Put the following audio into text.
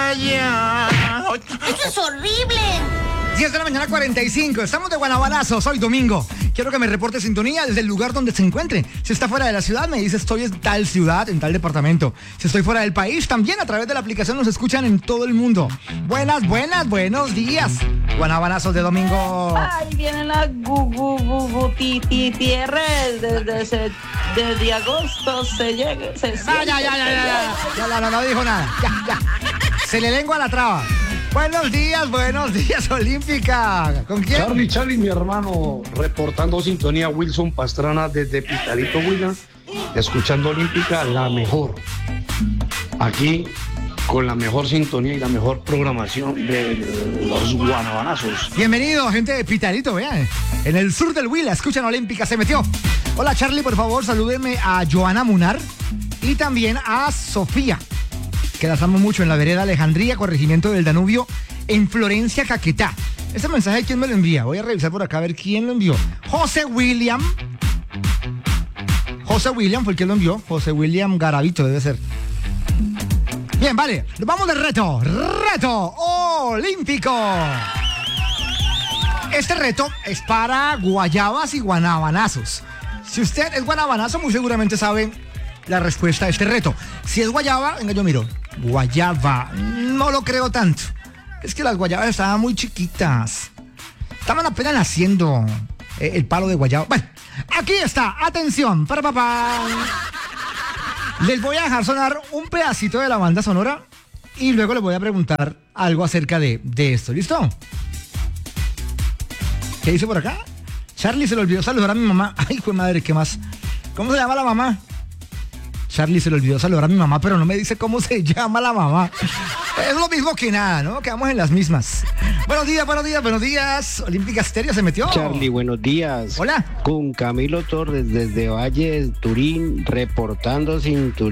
allá. ¡Eso es horrible! 10 de la mañana, 45. Estamos de guanabanazos hoy domingo. Quiero que me reporte sintonía desde el lugar donde se encuentre. Si está fuera de la ciudad, me dice estoy en tal ciudad, en tal departamento. Si estoy fuera del país, también a través de la aplicación nos escuchan en todo el mundo. Buenos días. Guanabanazos de domingo. Ay, vienen las gugutitierres desde agosto se llega. Ya, no dijo nada. Ya. Se le lengua la traba. Buenos días, Olímpica. ¿Con quién? Charlie, mi hermano, reportando sintonía. Wilson Pastrana desde Pitalito, Huila, escuchando Olímpica, la mejor. Aquí, con la mejor sintonía y la mejor programación de los guanabanazos. Bienvenido, gente de Pitalito, vean. En el sur del Huila, escuchan Olímpica, se metió. Hola, Charlie, por favor, salúdeme a Joana Munar y también a Sofía, que las amo mucho, en la vereda Alejandría, corregimiento del Danubio, en Florencia, Caquetá. Este mensaje, ¿quién me lo envía? Voy a revisar por acá a ver quién lo envió. José William fue el que lo envió. José William Garavito debe ser. Bien, vale, vamos del reto olímpico. Este reto es para guayabas y guanabanazos. Si usted es guanabanazo, muy seguramente sabe la respuesta a este reto. Si es guayaba, venga, yo miro. Guayaba, no lo creo tanto. Es que las guayabas estaban muy chiquitas. Estaban apenas naciendo el palo de guayaba. Bueno, aquí está, atención, para papá. Les voy a dejar sonar un pedacito de la banda sonora y luego les voy a preguntar algo acerca de esto. ¿Listo? ¿Qué dice por acá? Charlie se le olvidó saludar a mi mamá. Ay, hijo de madre, ¿qué más? ¿Cómo se llama la mamá? Charlie se le olvidó saludar a mi mamá, pero no me dice cómo se llama la mamá. Es lo mismo que nada, ¿no? Quedamos en las mismas. Buenos días. Olímpica Stereo se metió. Charlie, buenos días. Hola. Con Camilo Torres desde Valle del Turín, reportando sin